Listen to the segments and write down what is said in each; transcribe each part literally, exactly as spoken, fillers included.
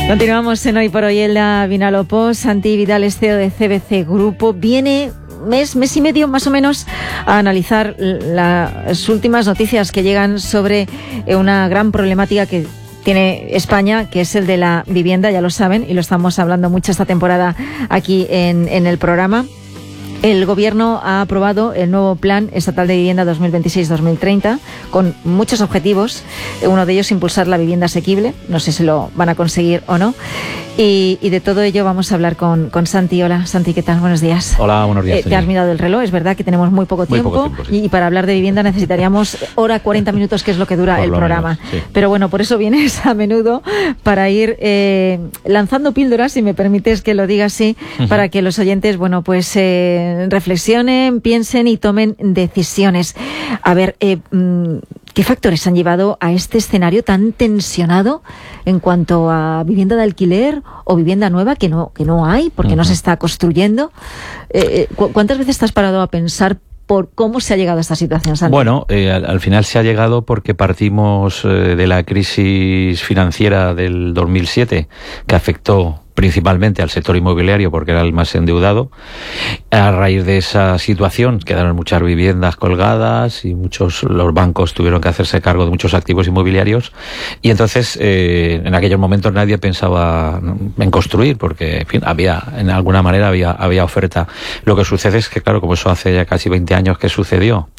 Continuamos en Hoy por Hoy. Elda Vinalopó, Santi Vidal, C E O de C B C Grupo, viene mes, mes y medio más o menos a analizar las últimas noticias que llegan sobre una gran problemática que tiene España, que es el de la vivienda, ya lo saben, y lo estamos hablando mucho esta temporada aquí en, en el programa. El Gobierno ha aprobado el nuevo Plan Estatal de Vivienda dos mil veintiséis dos mil treinta con muchos objetivos. Uno de ellos, impulsar la vivienda asequible. No sé si lo van a conseguir o no. Y, y de todo ello vamos a hablar con, con Santi. Hola, Santi, ¿qué tal? Buenos días. Hola, buenos días. Eh, te has mirado el reloj, es verdad que tenemos muy poco tiempo, muy poco tiempo sí. y, y para hablar de vivienda necesitaríamos hora cuarenta minutos, que es lo que dura por el programa. Menos, sí. Pero bueno, por eso vienes a menudo para ir eh, lanzando píldoras, si me permites que lo diga así, uh-huh. para que los oyentes, bueno, pues eh, reflexionen, piensen y tomen decisiones. A ver, eh, ¿qué factores han llevado a este escenario tan tensionado en cuanto a vivienda de alquiler o vivienda nueva que no que no hay, porque uh-huh. no se está construyendo? Eh, ¿cu- ¿Cuántas veces te has parado a pensar por cómo se ha llegado a esta situación, Santi? Bueno, eh, al, al final se ha llegado porque partimos eh, de la crisis financiera del dos mil siete, que afectó principalmente al sector inmobiliario porque era el más endeudado. A raíz de esa situación quedaron muchas viviendas colgadas y muchos los bancos tuvieron que hacerse cargo de muchos activos inmobiliarios, y entonces eh, en aquellos momentos nadie pensaba en construir porque, en fin, había, en alguna manera había, había oferta. Lo que sucede es que, claro, como eso hace ya casi veinte años que sucedió,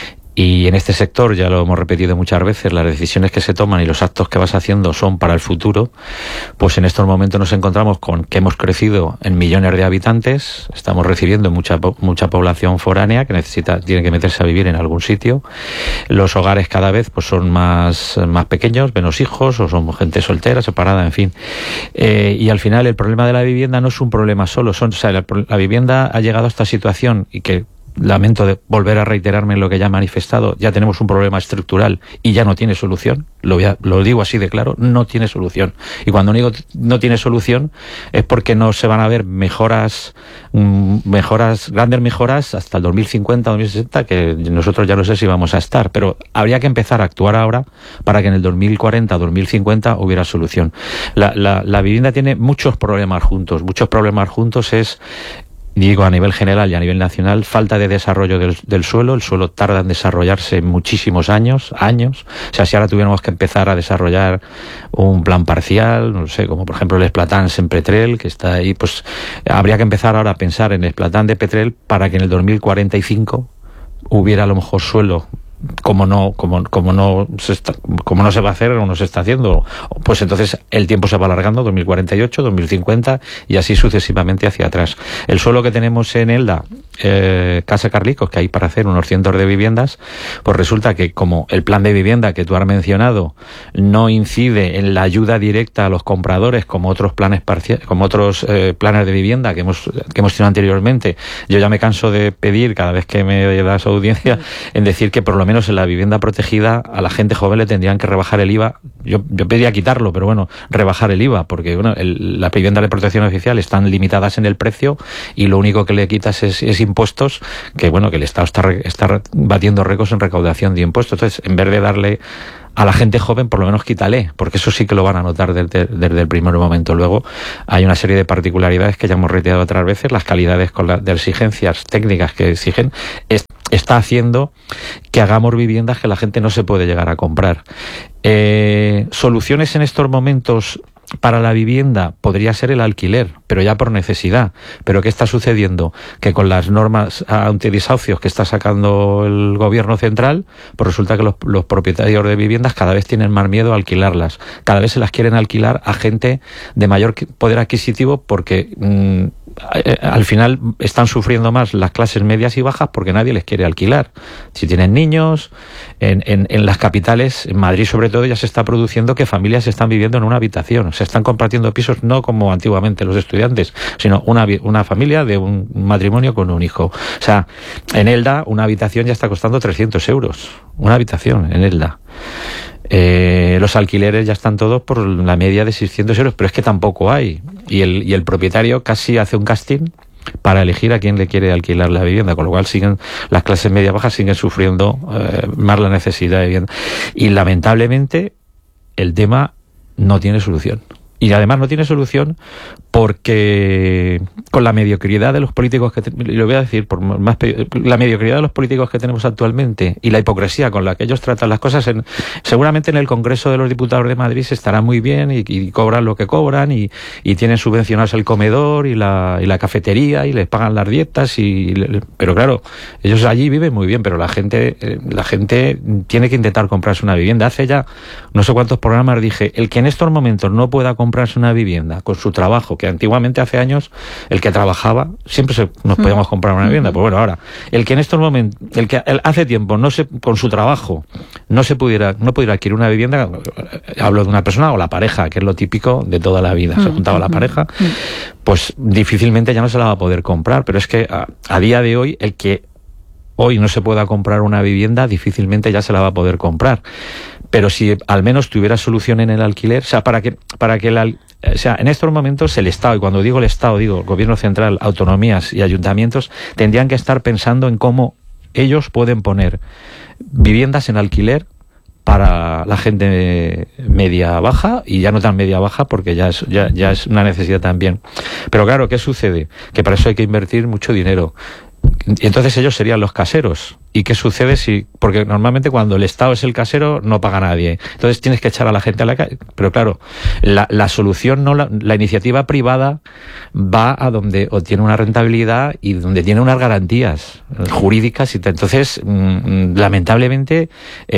y en este sector, ya lo hemos repetido muchas veces, las decisiones que se toman y los actos que vas haciendo son para el futuro, pues en estos momentos nos encontramos con que hemos crecido en millones de habitantes, estamos recibiendo mucha mucha población foránea que necesita, tiene que meterse a vivir en algún sitio, los hogares cada vez pues son más, más pequeños, menos hijos, o son gente soltera, separada, en fin. Eh, y al final el problema de la vivienda no es un problema solo, son, o sea, la, la vivienda ha llegado a esta situación y que, lamento de volver a reiterarme en lo que ya he manifestado, ya tenemos un problema estructural y ya no tiene solución, lo, voy a, lo digo así de claro, no tiene solución. Y cuando digo no tiene solución es porque no se van a ver mejoras, mejoras, grandes mejoras hasta el dos mil cincuenta, dos mil sesenta, que nosotros ya no sé si vamos a estar, pero habría que empezar a actuar ahora para que en el dos mil cuarenta, dos mil cincuenta hubiera solución. La, la, la vivienda tiene muchos problemas juntos, muchos problemas juntos es, digo a nivel general y a nivel nacional, falta de desarrollo del, del suelo. El suelo tarda en desarrollarse muchísimos años, años. O sea, si ahora tuviéramos que empezar a desarrollar un plan parcial, no sé, como por ejemplo el Esplatán en Petrel, que está ahí, pues habría que empezar ahora a pensar en el Esplatán de Petrel para que en el dos mil cuarenta y cinco hubiera a lo mejor suelo. Como no, como, como no se está, como no se va a hacer o no se está haciendo, pues entonces el tiempo se va alargando, dos mil cuarenta y ocho, dos mil cincuenta y así sucesivamente hacia atrás. El suelo que tenemos en Elda, eh, Casa Carlicos, que hay para hacer unos cientos de viviendas, pues resulta que como el plan de vivienda que tú has mencionado no incide en la ayuda directa a los compradores como otros planes parciales, como otros eh, planes de vivienda que hemos que hemos tenido anteriormente, yo ya me canso de pedir cada vez que me das audiencia en decir que por lo menos en la vivienda protegida a la gente joven le tendrían que rebajar el I V A. Yo, yo pedía quitarlo, pero bueno, rebajar el I V A, porque bueno, el, las viviendas de protección oficial están limitadas en el precio y lo único que le quitas es, es impuestos, que bueno, que el Estado está, está batiendo récords en recaudación de impuestos. Entonces, en vez de darle a la gente joven, por lo menos quítale, porque eso sí que lo van a notar desde, desde el primer momento. Luego hay una serie de particularidades que ya hemos reiterado otras veces, las calidades con las de exigencias técnicas que exigen, es, está haciendo que hagamos viviendas que la gente no se puede llegar a comprar. Eh, soluciones en estos momentos para la vivienda podría ser el alquiler, pero ya por necesidad. ¿Pero qué está sucediendo? Que con las normas antidesahucios que está sacando el gobierno central, pues resulta que los, los propietarios de viviendas cada vez tienen más miedo a alquilarlas. Cada vez se las quieren alquilar a gente de mayor poder adquisitivo porque mmm, al final están sufriendo más las clases medias y bajas porque nadie les quiere alquilar. Si tienen niños, en, en, en las capitales, en Madrid sobre todo, ya se está produciendo que familias están viviendo en una habitación. Se están compartiendo pisos no como antiguamente los estudiantes, sino una, una familia de un matrimonio con un hijo. O sea, en Elda una habitación ya está costando trescientos euros. Una habitación en Elda. Eh, los alquileres ya están todos por la media de seiscientos euros, pero es que tampoco hay. Y el, y el propietario casi hace un casting para elegir a quién le quiere alquilar la vivienda, con lo cual siguen las clases media bajas siguen sufriendo eh, más la necesidad de vivienda. Y lamentablemente el tema no tiene solución. Y además no tiene solución porque con la mediocridad de los políticos que te, lo voy a decir por más la mediocridad de los políticos que tenemos actualmente y la hipocresía con la que ellos tratan las cosas, en, seguramente en el Congreso de los Diputados de Madrid se estará muy bien y, y cobran lo que cobran y, y tienen subvencionados el comedor y la, y la cafetería y les pagan las dietas y pero claro, ellos allí viven muy bien, pero la gente la gente tiene que intentar comprarse una vivienda. Hace ya no sé cuántos programas dije, el que en estos momentos no pueda comprarse una vivienda con su trabajo, que antiguamente hace años el que trabajaba siempre se, nos podíamos comprar una vivienda, pues bueno, ahora el que en estos momentos, el que el, hace tiempo no se con su trabajo no se pudiera no pudiera adquirir una vivienda, hablo de una persona o la pareja, que es lo típico de toda la vida, se juntaba la pareja, pues difícilmente ya no se la va a poder comprar, pero es que a, a día de hoy el que hoy no se pueda comprar una vivienda difícilmente ya se la va a poder comprar. Pero si al menos tuviera solución en el alquiler, o sea, para que para que el, o sea, en estos momentos el Estado, y cuando digo el Estado digo el Gobierno central, autonomías y ayuntamientos, tendrían que estar pensando en cómo ellos pueden poner viviendas en alquiler para la gente media baja y ya no tan media baja porque ya es ya ya es una necesidad también. Pero claro, ¿qué sucede? Que para eso hay que invertir mucho dinero. Y entonces ellos serían los caseros. ¿Y qué sucede si...? Porque normalmente cuando el Estado es el casero no paga nadie. Entonces tienes que echar a la gente a la calle. Pero claro, la, la solución, no la, la iniciativa privada va a donde obtiene una rentabilidad y donde tiene unas garantías jurídicas. Y entonces, mmm, lamentablemente,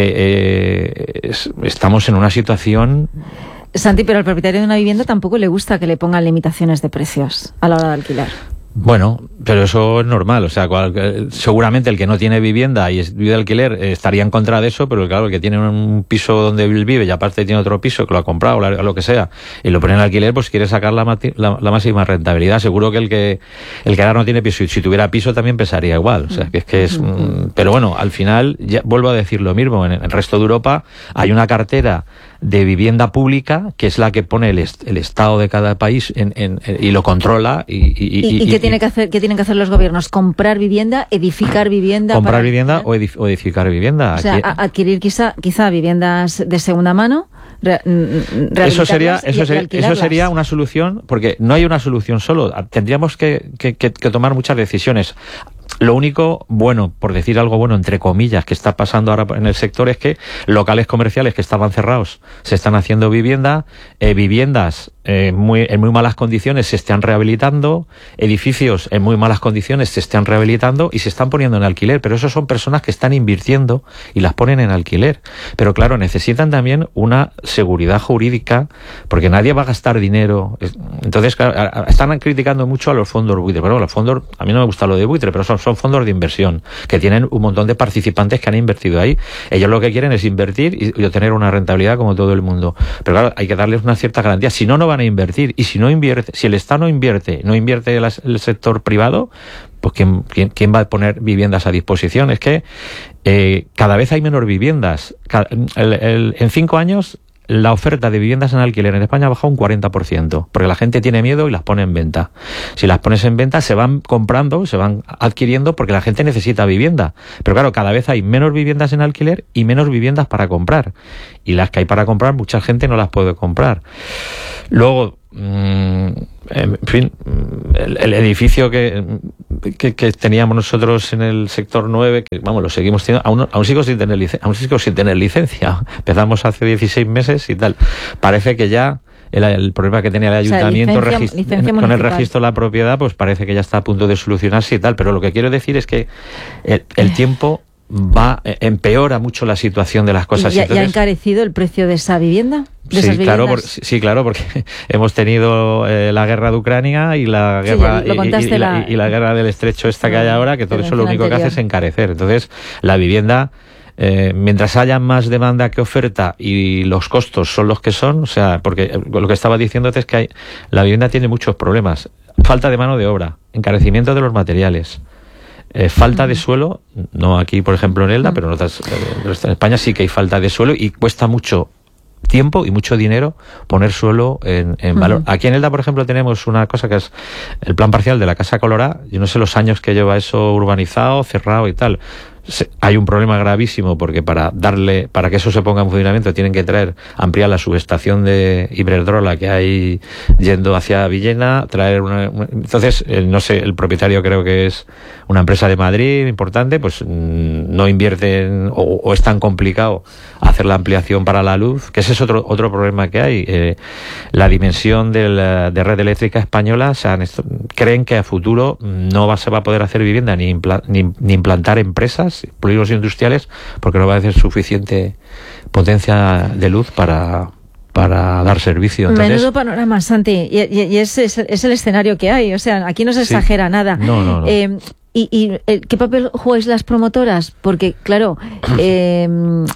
eh, eh, es, estamos en una situación... Santi, pero al propietario de una vivienda tampoco le gusta que le pongan limitaciones de precios a la hora de alquilar. Bueno, pero eso es normal, o sea, cual, seguramente el que no tiene vivienda y vive de alquiler eh, estaría en contra de eso, pero claro, el que tiene un piso donde él vive y aparte tiene otro piso que lo ha comprado o lo que sea y lo pone en alquiler, pues quiere sacar la, la, la máxima rentabilidad. Seguro que el que el que ahora no tiene piso y si tuviera piso también pensaría igual, o sea, que es que es... Mm, pero bueno, al final, ya vuelvo a decir lo mismo, en el resto de Europa hay una cartera de vivienda pública que es la que pone el, est el Estado de cada país en, en, en, y lo controla y, y, y, y, y, ¿qué, tiene que hacer, ¿qué tienen que hacer los gobiernos? ¿Comprar vivienda? ¿Edificar vivienda? Comprar para vivienda o, edif o edificar vivienda. O sea, Aquí... adquirir quizá, quizá viviendas de segunda mano. Re eso sería eso, y, ser, y eso sería una solución, porque no hay una solución solo, tendríamos que, que, que, que tomar muchas decisiones. Lo único bueno, por decir algo bueno, entre comillas, que está pasando ahora en el sector es que locales comerciales que estaban cerrados se están haciendo vivienda, eh, viviendas eh, muy, en muy malas condiciones se están rehabilitando, edificios en muy malas condiciones se están rehabilitando y se están poniendo en alquiler, pero eso son personas que están invirtiendo y las ponen en alquiler. Pero claro, necesitan también una seguridad jurídica, porque nadie va a gastar dinero. Entonces, claro, están criticando mucho a los fondos buitre, pero los fondos, a mí no me gusta lo de buitre, pero son son fondos de inversión que tienen un montón de participantes que han invertido ahí. Ellos lo que quieren es invertir y, y obtener una rentabilidad como todo el mundo. Pero claro, hay que darles una cierta garantía. Si no, no van a invertir. Y si no invierte, si el Estado no invierte, no invierte el, el sector privado, pues ¿quién, quién, quién va a poner viviendas a disposición? Es que eh, cada vez hay menos viviendas. Cada, el, el, en cinco años la oferta de viviendas en alquiler en España ha bajado un cuarenta por ciento, porque la gente tiene miedo y las pone en venta. Si las pones en venta, se van comprando, se van adquiriendo, porque la gente necesita vivienda. Pero claro, cada vez hay menos viviendas en alquiler y menos viviendas para comprar. Y las que hay para comprar, mucha gente no las puede comprar. Luego, mmm, en fin, el, el edificio que, que, que teníamos nosotros en el sector nueve, que vamos, lo seguimos teniendo, aún, aún sigo sin tener licencia, aún sigo sin tener licencia. Empezamos hace dieciséis meses y tal. Parece que ya el, el problema que tenía el ayuntamiento, o sea, licencia, licencia con el registro de la propiedad, pues parece que ya está a punto de solucionarse y tal. Pero lo que quiero decir es que el, el tiempo va empeora mucho la situación de las cosas. ¿Y ya, Entonces, ¿ya ha encarecido el precio de esa vivienda? ¿De sí, claro, por, sí, claro, porque hemos tenido eh, la guerra de Ucrania y la guerra sí, y, y, y, la, y la guerra del estrecho esta que hay ahora, que todo eso lo único anterior. que hace es encarecer. Entonces, la vivienda, eh, mientras haya más demanda que oferta y los costos son los que son, o sea, porque lo que estaba diciéndote es que hay, la vivienda tiene muchos problemas. Falta de mano de obra, encarecimiento de los materiales. Eh, falta de suelo, no aquí por ejemplo en Elda, pero en otras, en España sí que hay falta de suelo y cuesta mucho tiempo y mucho dinero poner suelo en, en valor. Uh-huh. Aquí en Elda, por ejemplo, tenemos una cosa que es el plan parcial de la Casa Colorá. Yo no sé los años que lleva eso urbanizado, cerrado y tal. se, hay un problema gravísimo porque para darle, para que eso se ponga en funcionamiento tienen que traer, ampliar la subestación de Iberdrola que hay yendo hacia Villena, traer una, una entonces, el, no sé, el propietario creo que es una empresa de Madrid importante, pues no invierten o, o es tan complicado hacer la ampliación para la luz, que ese es otro otro problema que hay. Eh, la dimensión de, la, de red eléctrica española, o sea, creen que a futuro no va, se va a poder hacer vivienda ni, impla, ni, ni implantar empresas, polígonos industriales, porque no va a hacer suficiente potencia de luz para para dar servicio. Entonces, menudo panorama, Santi, y, y, y ese es, es el escenario que hay, o sea, aquí no se exagera sí. nada. No, no, no. Eh, ¿Y, y eh, qué papel jugáis las promotoras? Porque, claro, eh,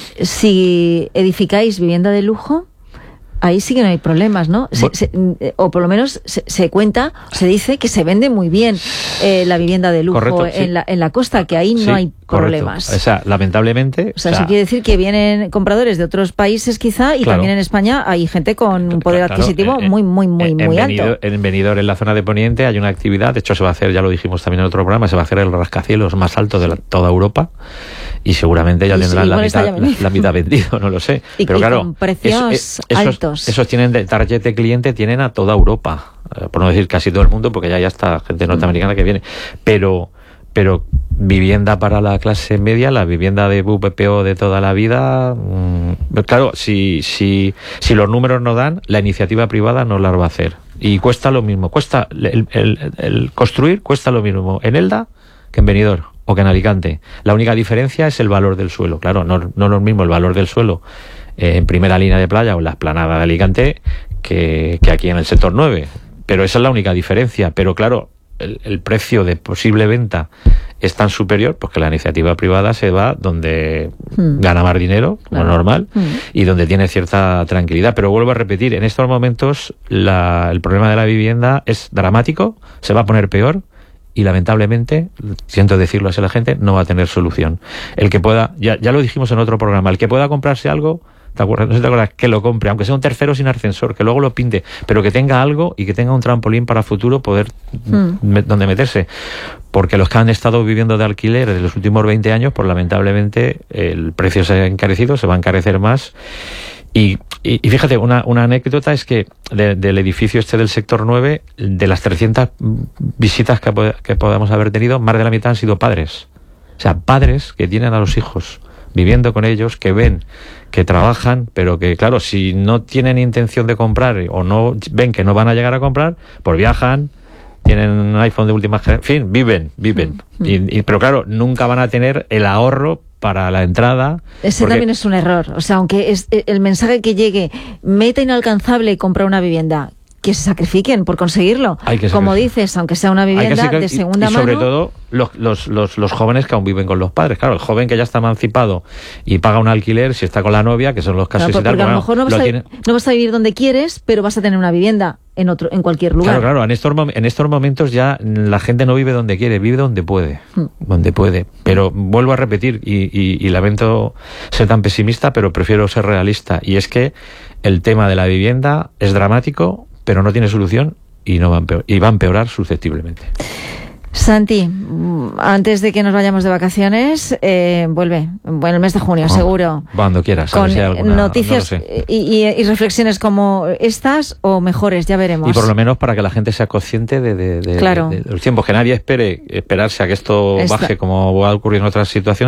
si edificáis vivienda de lujo, ahí sí que no hay problemas, ¿no? Se, se, o por lo menos se, se cuenta, se dice que se vende muy bien eh, la vivienda de lujo correcto, sí. en, la, en la costa, que ahí no sí, hay problemas. Correcto. O sea, lamentablemente... O sea, o sea, eso quiere decir que vienen compradores de otros países quizá, y claro, también en España hay gente con un poder claro, adquisitivo claro, muy, muy, muy, en, muy alto. Benidorm, en Benidorm, en la zona de Poniente, hay una actividad, de hecho se va a hacer, ya lo dijimos también en otro programa, se va a hacer el rascacielos más alto de la, toda Europa, y seguramente ya y tendrán sí, la, mitad, la, la mitad vendido, no lo sé. Y, pero y claro, con precios eso, esos, altos. Esos tienen de target de cliente, tienen a toda Europa, eh, por no decir casi todo el mundo, porque ya ya está gente norteamericana que viene, pero pero vivienda para la clase media, la vivienda de V P O de toda la vida, mmm, claro, si si si los números no dan, la iniciativa privada no las va a hacer, y cuesta lo mismo, cuesta el, el, el construir cuesta lo mismo en Elda que en Benidorm o que en Alicante. La única diferencia es el valor del suelo, claro, no no es lo mismo el valor del suelo eh, en primera línea de playa o en la explanada de Alicante que, que aquí en el sector nueve, pero esa es la única diferencia. Pero claro, el, el precio de posible venta es tan superior porque la iniciativa privada se va donde mm. gana más dinero, como claro. normal, mm. y donde tiene cierta tranquilidad. Pero vuelvo a repetir, en estos momentos la, el problema de la vivienda es dramático, se va a poner peor, y lamentablemente, siento decirlo así a la gente, no va a tener solución. El que pueda, ya, ya lo dijimos en otro programa, el que pueda comprarse algo, ¿te acuerdas? No sé si te acuerdas, que lo compre, aunque sea un tercero sin ascensor, que luego lo pinte, pero que tenga algo y que tenga un trampolín para futuro poder mm. me, donde meterse. Porque los que han estado viviendo de alquiler en los últimos veinte años, pues lamentablemente el precio se ha encarecido, se va a encarecer más. Y, y, y fíjate, una, una anécdota es que de, del edificio este del sector nueve, de las trescientas visitas que, que podamos haber tenido, más de la mitad han sido padres. O sea, padres que tienen a los hijos viviendo con ellos, que ven, que trabajan, pero que, claro, si no tienen intención de comprar o no ven que no van a llegar a comprar, pues viajan, tienen un iPhone de última generación, en fin, viven, viven. Mm. Y, y, pero claro, nunca van a tener el ahorro para la entrada. Ese porque... también es un error. O sea, aunque es el mensaje que llegue, meta inalcanzable comprar una vivienda, que se sacrifiquen por conseguirlo. Como dices, aunque sea una vivienda de segunda y, y mano. sobre todo los, los, los, los jóvenes que aún viven con los padres. Claro, el joven que ya está emancipado y paga un alquiler, si está con la novia, que son los casos claro, y tal. Porque a lo mejor no vas, a, tiene... no vas a vivir donde quieres, pero vas a tener una vivienda en otro, en cualquier lugar. Claro, claro. En estos, en estos momentos ya la gente no vive donde quiere, vive donde puede. Hmm. Donde puede. Pero vuelvo a repetir, y, y, y lamento ser tan pesimista, pero prefiero ser realista. Y es que el tema de la vivienda es dramático, pero no tiene solución y no va a empeorar, y va a empeorar susceptiblemente. Santi, antes de que nos vayamos de vacaciones, eh, vuelve, bueno, el mes de junio, oh, seguro. Cuando quieras. Con si alguna, noticias no sé. y, y, y reflexiones como estas o mejores, ya veremos. Y por lo menos para que la gente sea consciente de, de, de, claro. de, de los tiempos, que nadie espere esperarse a que esto Esta. baje como va a ocurrir en otras situaciones.